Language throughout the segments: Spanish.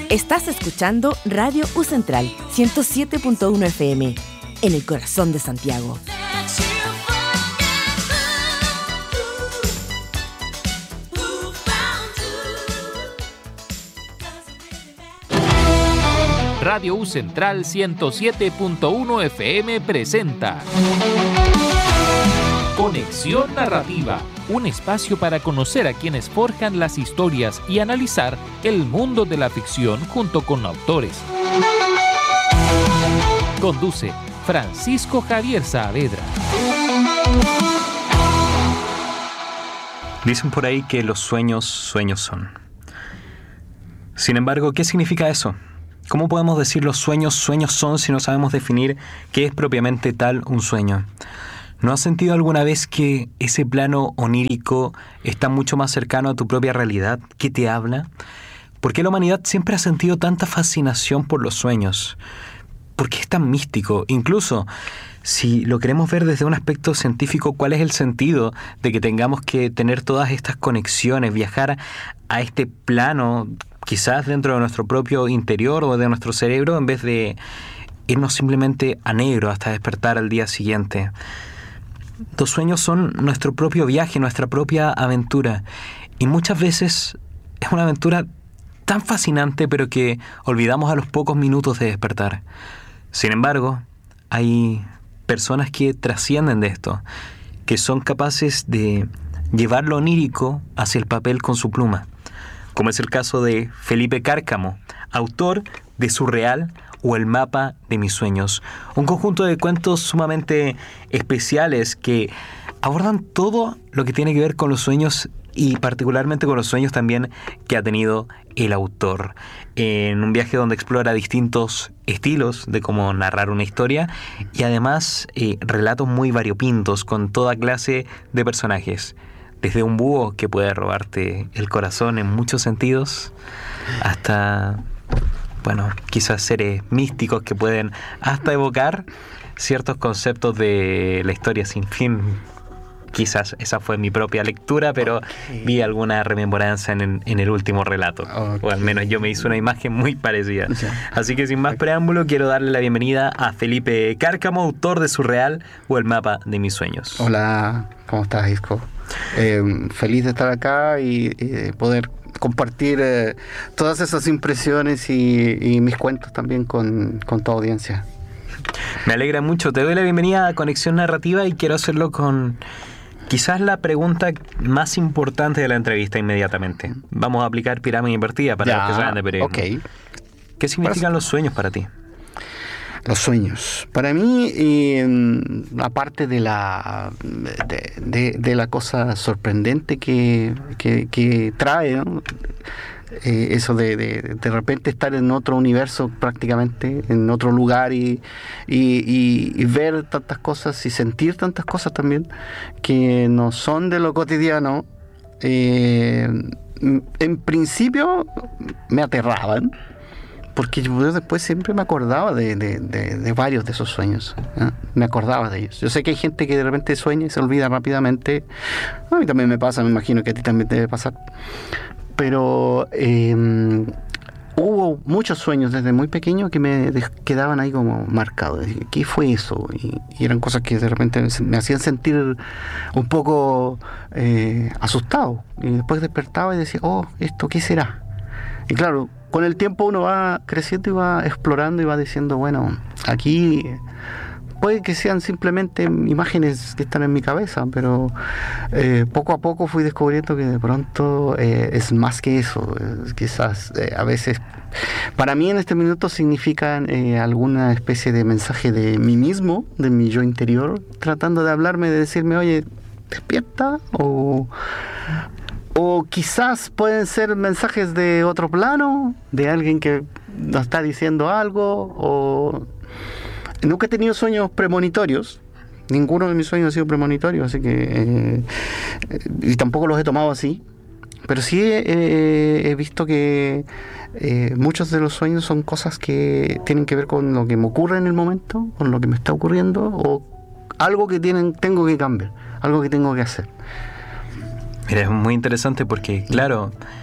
Estás escuchando Radio U Central 107.1 FM, en el corazón de Santiago. Radio U Central 107.1 FM presenta Conexión Narrativa, un espacio para conocer a quienes forjan las historias y analizar el mundo de la ficción junto con autores. Conduce Francisco Javier Saavedra. Dicen por ahí que los sueños, sueños son. Sin embargo, ¿qué significa eso? ¿Cómo podemos decir los sueños, sueños son si no sabemos definir qué es propiamente tal un sueño? ¿No has sentido alguna vez que ese plano onírico está mucho más cercano a tu propia realidad? ¿Qué te habla? ¿Por qué la humanidad siempre ha sentido tanta fascinación por los sueños? ¿Por qué es tan místico? Incluso, si lo queremos ver desde un aspecto científico, ¿cuál es el sentido de que tengamos que tener todas estas conexiones, viajar a este plano, quizás dentro de nuestro propio interior o de nuestro cerebro, en vez de irnos simplemente a negro hasta despertar al día siguiente? Los sueños son nuestro propio viaje, nuestra propia aventura. Y muchas veces es una aventura tan fascinante, pero que olvidamos a los pocos minutos de despertar. Sin embargo, hay personas que trascienden de esto, que son capaces de llevar lo onírico hacia el papel con su pluma, como es el caso de Felipe Cárcamo, autor de Surreal o El mapa de mis sueños, un conjunto de cuentos sumamente especiales que abordan todo lo que tiene que ver con los sueños y particularmente con los sueños también que ha tenido el autor, en un viaje donde explora distintos estilos de cómo narrar una historia y además relatos muy variopintos con toda clase de personajes. Desde un búho que puede robarte el corazón en muchos sentidos, hasta, bueno, quizás seres místicos que pueden hasta evocar ciertos conceptos de la historia sin fin. Quizás esa fue mi propia lectura, pero vi alguna rememoranza en el último relato. O al menos yo me hice una imagen muy parecida. Así que sin más preámbulo, quiero darle la bienvenida a Felipe Cárcamo, autor de Surreal o El mapa de mis sueños. Hola, ¿cómo estás, Isco? Feliz de estar acá y poder compartir todas esas impresiones y mis cuentos también con tu audiencia. Me alegra mucho. Te doy la bienvenida a Conexión Narrativa y quiero hacerlo con quizás la pregunta más importante de la entrevista inmediatamente. Vamos a aplicar pirámide invertida para los que saben de periodismo. Okay. ¿Qué significan los sueños para ti? Los sueños. Para mí, aparte de la cosa sorprendente que trae, ¿no? Eso de repente estar en otro universo, prácticamente en otro lugar y ver tantas cosas y sentir tantas cosas también que no son de lo cotidiano, en principio me aterraban, porque yo después siempre me acordaba de varios de esos sueños, ¿eh? Me acordaba de ellos. Yo sé que hay gente que de repente sueña y se olvida rápidamente. A mí también me pasa, me imagino que a ti también te debe pasar. Pero hubo muchos sueños desde muy pequeño que me quedaban ahí como marcados. ¿Qué fue eso? Y eran cosas que de repente me hacían sentir un poco asustado. Y después despertaba y decía, ¿esto qué será? Y claro, con el tiempo uno va creciendo y va explorando y va diciendo, bueno, aquí puede que sean simplemente imágenes que están en mi cabeza, pero poco a poco fui descubriendo que de pronto es más que eso. Quizás a veces, para mí en este minuto significan alguna especie de mensaje de mí mismo, de mi yo interior, tratando de hablarme, de decirme, oye, despierta, o quizás pueden ser mensajes de otro plano, de alguien que nos está diciendo algo, o... Nunca he tenido sueños premonitorios. Ninguno de mis sueños ha sido premonitorio, así que... y tampoco los he tomado así. Pero sí he visto que muchos de los sueños son cosas que tienen que ver con lo que me ocurre en el momento, con lo que me está ocurriendo, o algo que tengo que cambiar, algo que tengo que hacer. Mira, es muy interesante porque, claro,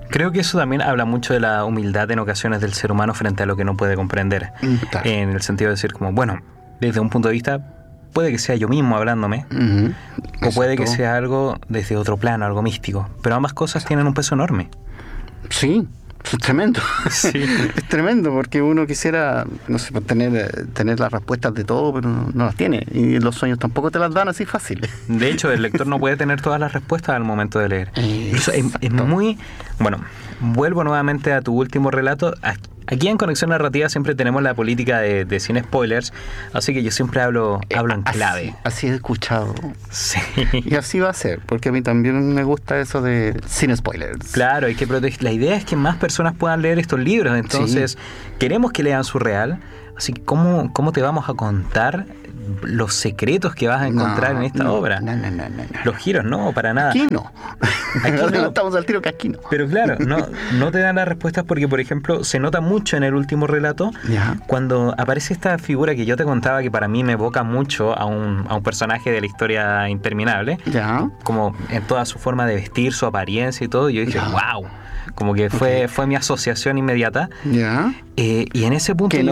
Creo que eso también habla mucho de la humildad en ocasiones del ser humano frente a lo que no puede comprender. Claro. En el sentido de decir como, bueno, desde un punto de vista, puede que sea yo mismo hablándome, o puede que sea algo desde otro plano, algo místico. Pero ambas cosas tienen un peso enorme. Sí, es tremendo. Sí. Es tremendo porque uno quisiera, no sé, tener las respuestas de todo, pero no las tiene. Y los sueños tampoco te las dan así fácil. De hecho, el lector no puede tener todas las respuestas al momento de leer. Eso es muy... Bueno, vuelvo nuevamente a tu último relato. Aquí en Conexión Narrativa siempre tenemos la política de sin spoilers, así que yo siempre hablo en clave. Así he escuchado. Sí. Y así va a ser, porque a mí también me gusta eso de sin spoilers. Claro, hay que proteger. La idea es que más personas puedan leer estos libros, entonces queremos que lean su real. Así que, ¿cómo te vamos a contar los secretos que vas a encontrar en esta obra? No. Los giros, no, para nada. Aquí no. Aquí no. Estamos al tiro que aquí no. Pero claro, no te dan las respuestas porque, por ejemplo, se nota mucho en el último relato cuando aparece esta figura que yo te contaba que para mí me evoca mucho a un personaje de la historia interminable. Como en toda su forma de vestir, su apariencia y todo. Yo dije, wow. Como que fue mi asociación inmediata. Y en ese punto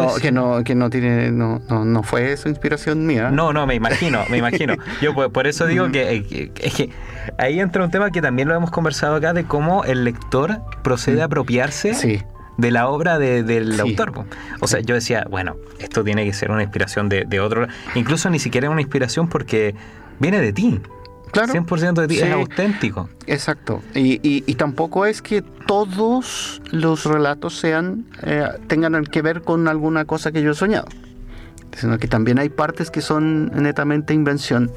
no fue su inspiración mía. No, me imagino. Yo por eso digo que es que ahí entra un tema que también lo hemos conversado acá, de cómo el lector procede a apropiarse de la obra del autor. O sea, yo decía, bueno, esto tiene que ser una inspiración de otro. Incluso ni siquiera una inspiración porque viene de ti. Claro. 100% de ti, es auténtico. Exacto. Y tampoco es que todos los relatos tengan que ver con alguna cosa que yo he soñado, sino que también hay partes que son netamente invención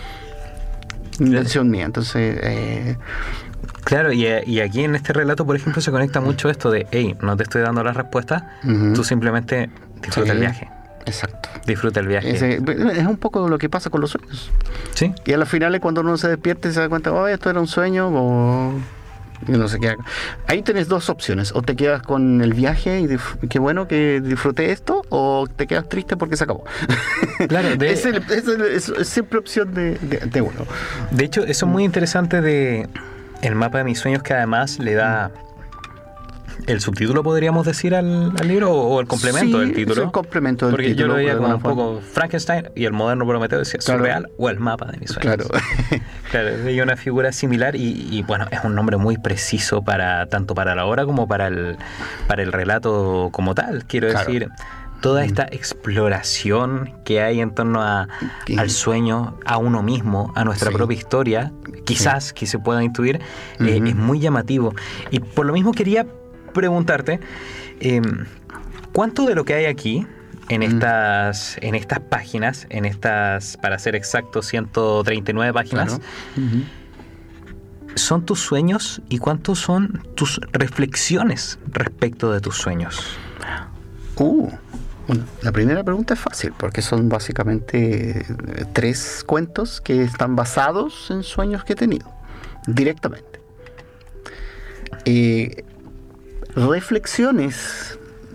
mía. Entonces... Claro, y aquí en este relato, por ejemplo, se conecta mucho esto de, hey, no te estoy dando las respuestas, tú simplemente disfruta el viaje. Exacto. Disfruta el viaje. Es un poco lo que pasa con los sueños. Sí. Y a las finales, cuando uno se despierta y se da cuenta, esto era un sueño, o no sé qué. Ahí tenés dos opciones: o te quedas con el viaje y qué bueno que disfruté esto, o te quedas triste porque se acabó. Claro, es siempre opción de uno. De hecho, eso es muy interesante de El mapa de mis sueños, que además le da el subtítulo, podríamos decir, al libro, o el complemento del título. Sí, el complemento del título. Porque yo lo veía como un poco Frankenstein y el moderno Prometeo, decía surreal o el mapa de mis sueños. Claro, veía una figura similar y bueno, es un nombre muy preciso tanto para la obra como para el relato como tal. Quiero decir, toda esta exploración que hay en torno al sueño, a uno mismo, a nuestra propia historia, quizás que se pueda intuir, es muy llamativo. Y por lo mismo quería preguntarte, ¿cuánto de lo que hay aquí, en estas páginas, para ser exactos, 139 páginas, son tus sueños y cuántos son tus reflexiones respecto de tus sueños? Bueno, la primera pregunta es fácil, porque son básicamente 3 cuentos que están basados en sueños que he tenido, directamente. Reflexiones,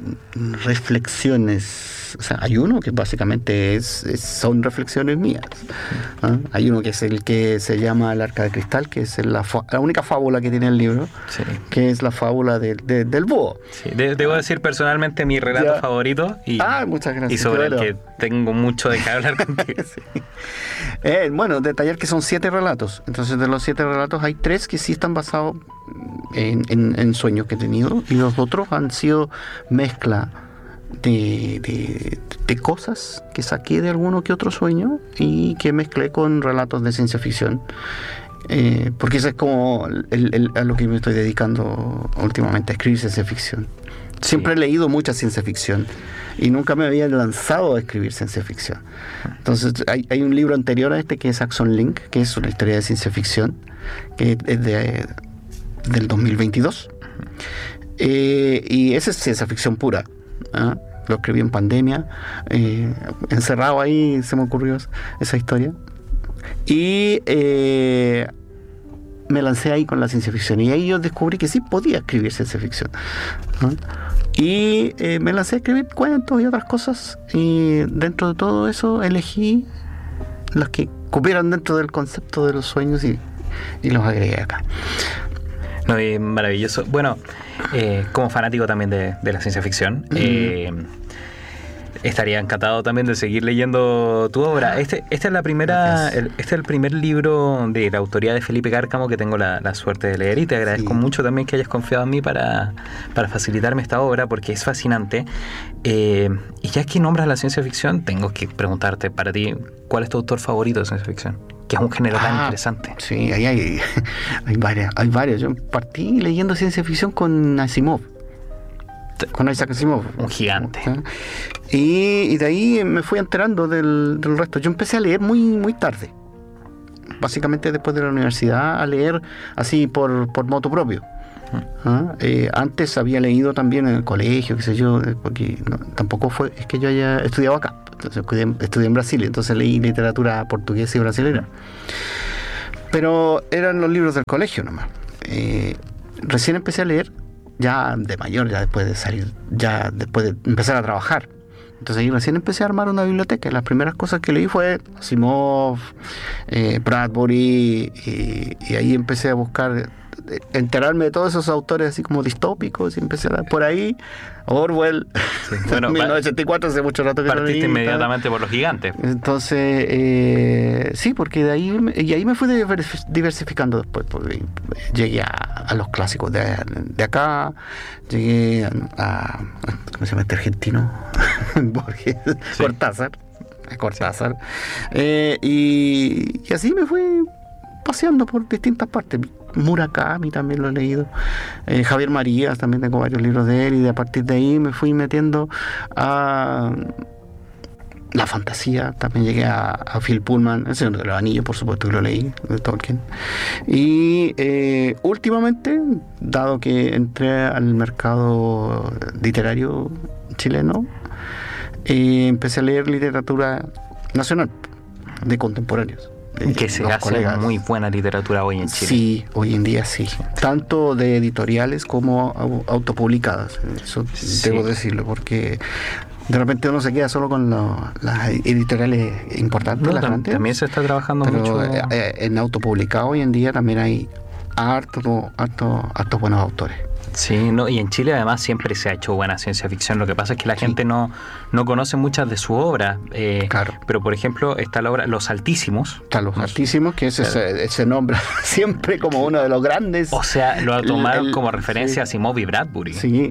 o sea, hay uno que básicamente son reflexiones mías. Hay uno que es el que se llama El Arca de Cristal, que es la única fábula que tiene el libro, que es la fábula del búho. Sí, debo decir personalmente mi relato favorito muchas gracias. Y sobre el que tengo mucho de qué hablar contigo. Bueno, detallar que son 7 relatos. Entonces, de los 7 relatos hay 3 que sí están basados en sueños que he tenido, y los otros han sido mezcla de cosas que saqué de alguno que otro sueño y que mezclé con relatos de ciencia ficción, porque eso es como a lo que me estoy dedicando últimamente, a escribir ciencia ficción. Siempre he leído mucha ciencia ficción y nunca me había lanzado a escribir ciencia ficción. Entonces hay un libro anterior a este que es Axon Link, que es una historia de ciencia ficción, que es del 2022, y esa es ciencia ficción pura. Lo escribí en pandemia, encerrado ahí, se me ocurrió esa historia, y me lancé ahí con la ciencia ficción, y ahí yo descubrí que sí podía escribir ciencia ficción, y me lancé a escribir cuentos y otras cosas, y dentro de todo eso elegí los que cupieran dentro del concepto de los sueños y los agregué acá. No, y maravilloso. Bueno, como fanático también de la ciencia ficción, estaría encantado también de seguir leyendo tu obra. Este es el primer libro de la autoría de Felipe Cárcamo que tengo la suerte de leer, y te agradezco mucho también que hayas confiado en mí para facilitarme esta obra, porque es fascinante. Y ya que nombras la ciencia ficción, tengo que preguntarte para ti, ¿cuál es tu autor favorito de ciencia ficción? Que es un género tan interesante. Sí, ahí hay varios. Yo partí leyendo ciencia ficción con Asimov. Con Isaac Asimov. Un gigante. Y de ahí me fui enterando del resto. Yo empecé a leer muy tarde. Básicamente después de la universidad, a leer así por motu propio. Antes había leído también en el colegio, qué sé yo, porque tampoco es que yo haya estudiado acá. Entonces estudié en Brasil, entonces leí literatura portuguesa y brasileña. Pero eran los libros del colegio nomás. Recién empecé a leer ya de mayor, ya después de empezar a trabajar. Entonces ahí recién empecé a armar una biblioteca. Las primeras cosas que leí fue Asimov, Bradbury, y ahí empecé a buscar, enterarme de todos esos autores así como distópicos, y empecé a dar por ahí. Orwell, bueno, 1984, hace mucho rato que partiste lo leí, inmediatamente por los gigantes. Entonces, sí, porque de ahí me fui diversificando después, porque llegué a los clásicos de acá, llegué a ¿cómo se llama este argentino? Borges, sí. Cortázar. Y así me fui paseando por distintas partes. Murakami también lo he leído, Javier Marías, también tengo varios libros de él, y a partir de ahí me fui metiendo a la fantasía. También llegué a Phil Pullman, El Señor de los Anillos, por supuesto que lo leí, de Tolkien. Y últimamente, dado que entré al mercado literario chileno, empecé a leer literatura nacional de contemporáneos. Que se hace colegas. Muy buena literatura hoy en Chile. Sí, hoy en día sí. Tanto de editoriales como autopublicadas. Eso debo decirlo, porque de repente uno se queda solo con las editoriales importantes. También se está trabajando mucho. En autopublicado hoy en día también hay hartos buenos autores. Sí, no, y en Chile además siempre se ha hecho buena ciencia ficción. Lo que pasa es que la gente no conoce muchas de su obra. Claro. Pero, por ejemplo, está la obra Los Altísimos. Los Altísimos, que se nombra siempre como uno de los grandes. O sea, lo tomaron como referencia a Asimov y Bradbury. Sí.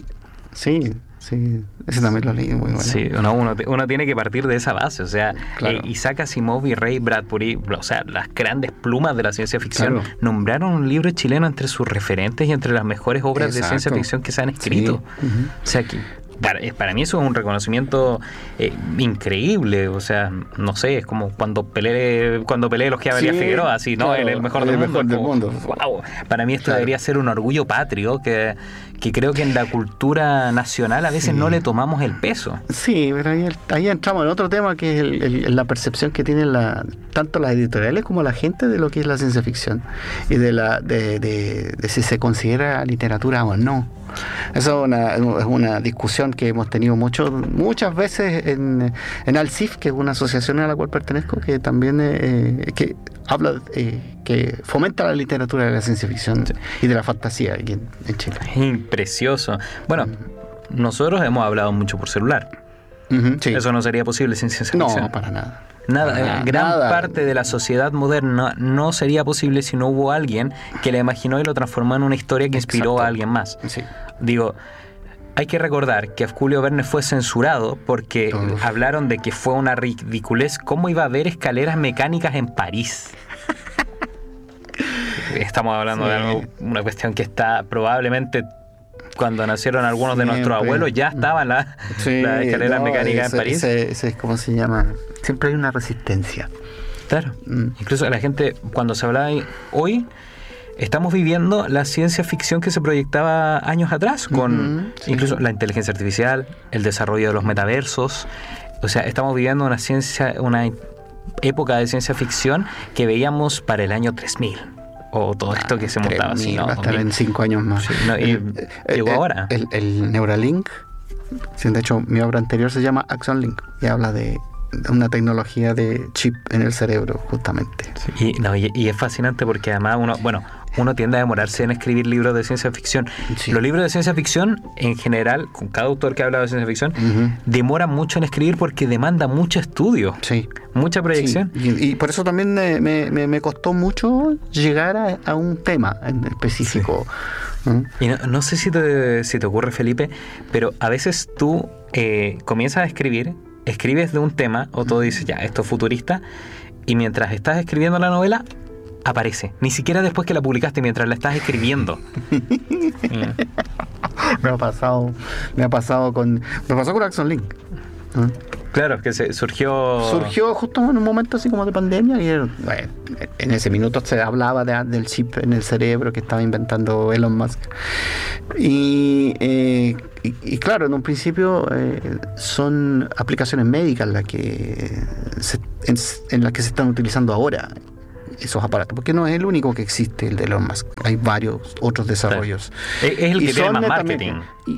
Ese también lo leí, muy bueno. Sí, uno tiene que partir de esa base. O sea, claro. Isaac Asimov y Ray Bradbury, o sea, las grandes plumas de la ciencia ficción, claro, nombraron un libro chileno entre sus referentes y entre las mejores obras de ciencia ficción que se han escrito. Sí. Uh-huh. O sea, que para mí eso es un reconocimiento increíble. O sea, no sé, es como cuando peleé los que María Figueroa, así, ¿no? Claro, el mejor del mundo. Wow. Para mí esto debería ser un orgullo patrio que creo que en la cultura nacional a veces no le tomamos el peso. Sí, pero ahí entramos en otro tema, que es la percepción que tienen tanto las editoriales como la gente de lo que es la ciencia ficción, y de si se considera literatura o no. Eso es una discusión que hemos tenido muchas veces en ALCIF, que es una asociación a la cual pertenezco, que también que habla que fomenta la literatura de la ciencia ficción y de la fantasía aquí en Chile. Precioso. Bueno, nosotros hemos hablado mucho por celular. Uh-huh, sí. Eso no sería posible sin ciencia ficción. No, para nada. Gran parte de la sociedad moderna no sería posible si no hubo alguien que la imaginó y lo transformó en una historia que inspiró a alguien más. Sí. Digo, hay que recordar que a Julio Verne fue censurado porque hablaron de que fue una ridiculez. ¿Cómo iba a haber escaleras mecánicas en París? Estamos hablando de una cuestión que está probablemente... Cuando nacieron algunos de nuestros abuelos ya estaban las escaleras mecánicas en París. Ese es como se llama. Siempre hay una resistencia. Claro. Incluso la gente, cuando se hablaba hoy, estamos viviendo la ciencia ficción que se proyectaba años atrás, con incluso la inteligencia artificial, el desarrollo de los metaversos. O sea, estamos viviendo una época de ciencia ficción que veíamos para el año 3000. O todo esto que se montaba así, ¿no? Va a estar en 5 años más. Sí, llegó ahora. El Neuralink, de hecho, mi obra anterior se llama Action Link y habla de una tecnología de chip en el cerebro, justamente. Sí. Y es fascinante porque además uno tiende a demorarse en escribir libros de ciencia ficción. Sí. Los libros de ciencia ficción, en general, con cada autor que ha hablado de ciencia ficción, demoran mucho en escribir porque demanda mucho estudio, Sí. mucha proyección. Sí. Y por eso también me costó mucho llegar a un tema en específico. Y no sé si te ocurre, Felipe, pero a veces tú comienzas a escribes de un tema, o tú dices, ya, esto es futurista, y mientras estás escribiendo la novela, aparece. Ni siquiera después que la publicaste, mientras la estás escribiendo. Me ha pasado con Axon Link. Claro, que surgió justo en un momento así como de pandemia y en ese minuto se hablaba del chip en el cerebro que estaba inventando Elon Musk. Y claro, en un principio son aplicaciones médicas las que en las que se están utilizando ahora esos aparatos, porque no es el único que existe, el de Elon Musk. Hay varios otros desarrollos. Es el que tiene más marketing.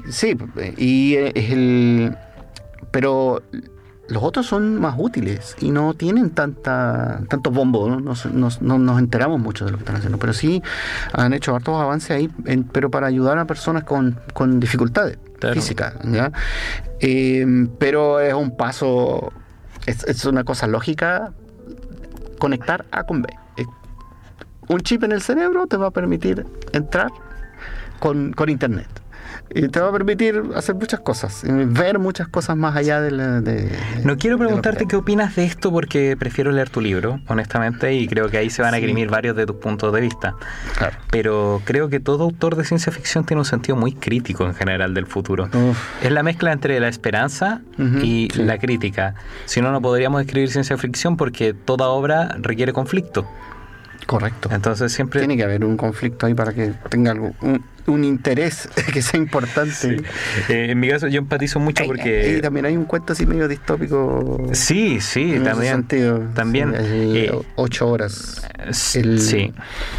Pero los otros son más útiles y no tienen tanto bombo, ¿no? No nos enteramos mucho de lo que están haciendo, pero sí han hecho hartos avances ahí, pero para ayudar a personas con dificultades físicas, ¿ya? Pero es un paso, es una cosa lógica conectar A con B. Un chip en el cerebro te va a permitir entrar con internet. Y te va a permitir hacer muchas cosas, ver muchas cosas más allá No quiero preguntarte qué opinas de esto porque prefiero leer tu libro, honestamente, y creo que ahí se van a esgrimir varios de tus puntos de vista. Claro. Pero creo que todo autor de ciencia ficción tiene un sentido muy crítico en general del futuro. Es la mezcla entre la esperanza y la crítica. Si no podríamos escribir ciencia ficción porque toda obra requiere conflicto. Correcto. Entonces siempre tiene que haber un conflicto ahí para que tenga un interés que sea importante. Sí. En mi caso yo empatizo mucho porque... Y también hay un cuento así medio distópico. Sí, en también. Ese sentido. También. 8 horas. Sí.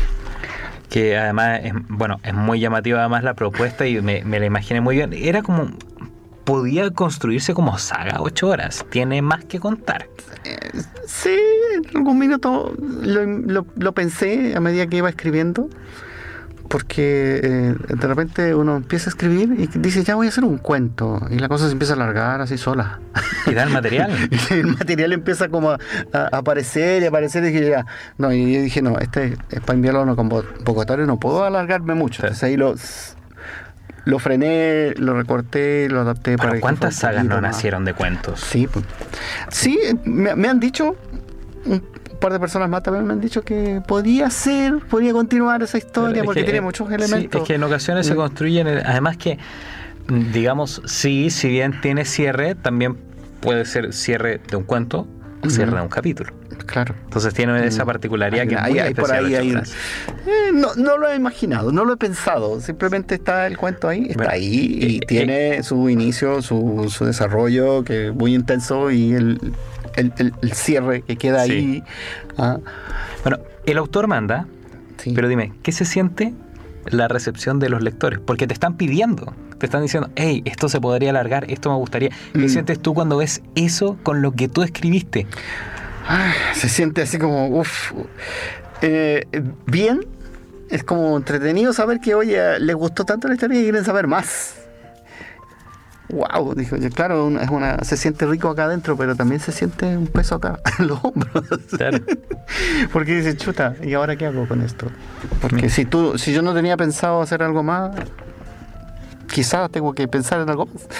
Que además es muy llamativa además la propuesta y me la imaginé muy bien. Era como... podía construirse como saga 8 horas. Tiene más que contar. Sí, en algún minuto lo pensé a medida que iba escribiendo, porque de repente uno empieza a escribir y dice, ya voy a hacer un cuento, y la cosa se empieza a alargar así sola. Y da el material. Y el material empieza como a aparecer, y dije, ya. No, y yo dije, no, este es para enviarlo a un convocatorio, no puedo alargarme mucho. Entonces ahí lo frené, lo recorté, lo adapté para que... ¿Cuántas sagas no nacieron de cuentos? Sí, me han dicho, un par de personas más también me han dicho que podía continuar esa historia porque tiene muchos elementos. Sí, es que en ocasiones se construyen, además que, digamos, si bien tiene cierre, también puede ser cierre de un cuento o cierre de un capítulo. Claro. Entonces tiene esa particularidad que es muy especial. No lo he imaginado, no lo he pensado. Simplemente está el cuento ahí, y tiene su inicio, su desarrollo, que es muy intenso, y el cierre que queda ahí. Bueno, el autor manda, pero dime, ¿qué se siente la recepción de los lectores? Porque te están pidiendo, te están diciendo, hey, esto se podría alargar, esto me gustaría. ¿Qué sientes tú cuando ves eso con lo que tú escribiste? Se siente así como, bien. Es como entretenido saber que, oye, les gustó tanto la historia y quieren saber más. Wow, dijo yo, claro, se siente rico acá adentro, pero también se siente un peso acá en los hombros. Claro. Porque dices, chuta, ¿y ahora qué hago con esto? Porque si yo no tenía pensado hacer algo más, quizás tengo que pensar en algo más.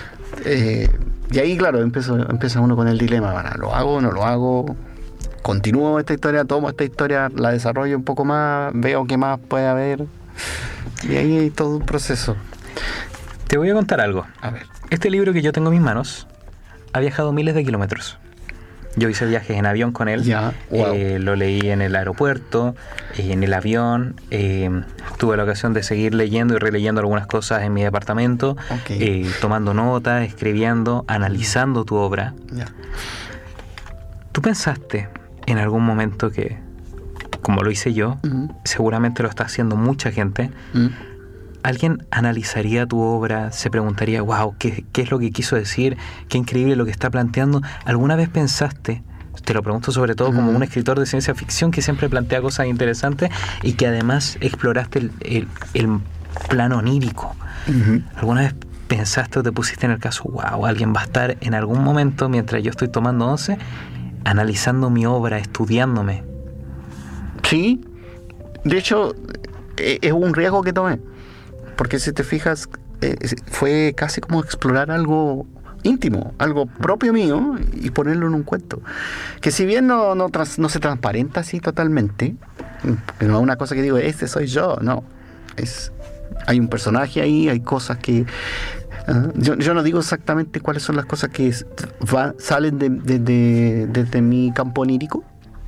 Y ahí, claro, empieza uno con el dilema, bueno, ¿lo hago o no lo hago? Continúo esta historia, tomo esta historia, la desarrollo un poco más, veo qué más puede haber. Y ahí hay todo un proceso. Te voy a contar algo. A ver. Este libro que yo tengo en mis manos ha viajado miles de kilómetros. Yo hice viajes en avión con él. Ya, wow. Lo leí en el aeropuerto, en el avión. Tuve la ocasión de seguir leyendo y releyendo algunas cosas en mi departamento. Okay. Tomando notas, escribiendo, analizando tu obra. Ya. ¿Tú pensaste en algún momento que, como lo hice yo, seguramente lo está haciendo mucha gente, alguien analizaría tu obra, se preguntaría, wow, ¿qué es lo que quiso decir? Qué increíble lo que está planteando. ¿Alguna vez pensaste, te lo pregunto sobre todo como un escritor de ciencia ficción que siempre plantea cosas interesantes y que además exploraste el plano onírico? ¿Alguna vez pensaste o te pusiste en el caso, wow, alguien va a estar en algún momento mientras yo estoy tomando once, analizando mi obra, estudiándome? Sí, de hecho, es un riesgo que tomé, porque si te fijas, fue casi como explorar algo íntimo, algo propio mío, y ponerlo en un cuento, que si bien no se transparenta así totalmente, no es una cosa que digo, este soy yo, no, hay un personaje ahí, hay cosas que yo no digo exactamente cuáles son las cosas que salen de mi campo onírico,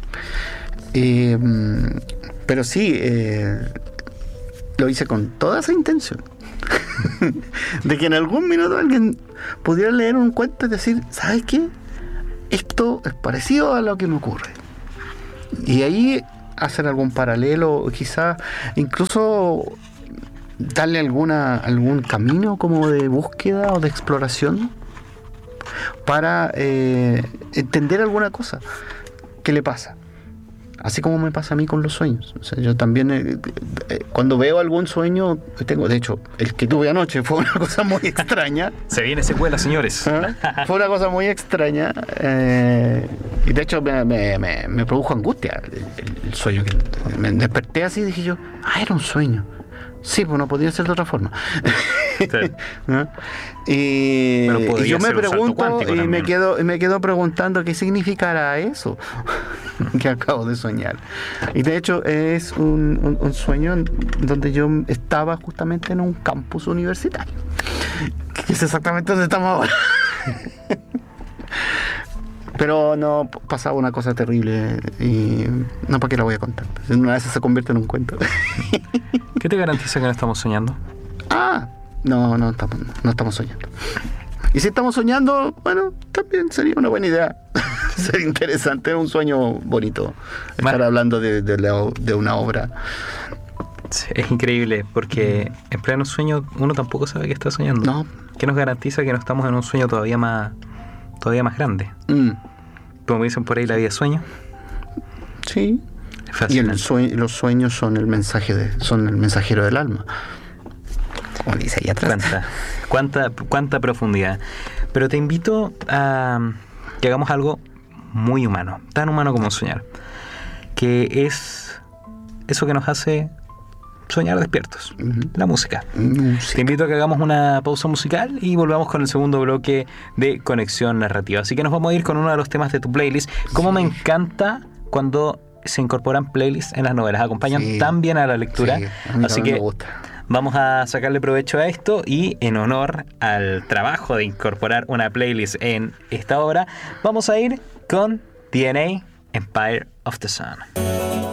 pero sí, lo hice con toda esa intención de que en algún minuto alguien pudiera leer un cuento y decir, ¿sabes qué? Esto es parecido a lo que me ocurre, y ahí hacer algún paralelo, quizás incluso darle algún camino como de búsqueda o de exploración para entender alguna cosa que le pasa. Así como me pasa a mí con los sueños. O sea, yo también, cuando veo algún sueño, de hecho, el que tuve anoche fue una cosa muy extraña. Se viene secuela, señores. Fue una cosa muy extraña. Y de hecho me produjo angustia el sueño. Que me desperté así y dije yo, era un sueño. Sí, pues no podía ser de otra forma. Sí. ¿No? Y yo me pregunto y me quedo preguntando qué significará eso que acabo de soñar. Y de hecho es un sueño donde yo estaba justamente en un campus universitario, que es exactamente donde estamos ahora. Pero no, pasaba una cosa terrible y no, ¿para qué la voy a contar? Una vez se convierte en un cuento. ¿Qué te garantiza que no estamos soñando? No estamos soñando. Y si estamos soñando, bueno, también sería una buena idea. Sería interesante, un sueño bonito. Estar hablando de una obra. Sí, es increíble, porque en pleno sueño uno tampoco sabe que está soñando. No. ¿Qué nos garantiza que no estamos en un sueño todavía más grande? Como dicen por ahí, la vida es sueño. Sí. Y los sueños son el mensajero del alma. Como dice ahí atrás. ¿Cuánta profundidad? Pero te invito a que hagamos algo muy humano, tan humano como soñar, que es eso que nos hace soñar despiertos, la música. Te invito a que hagamos una pausa musical y volvamos con el segundo bloque de Conexión Narrativa. Así que nos vamos a ir con uno de los temas de tu playlist. Como me encanta cuando se incorporan playlists en las novelas, acompañan tan bien a la lectura. Sí, a mí así que me gusta. Vamos a sacarle provecho a esto y en honor al trabajo de incorporar una playlist en esta obra, vamos a ir con DNA, Empire of the Sun.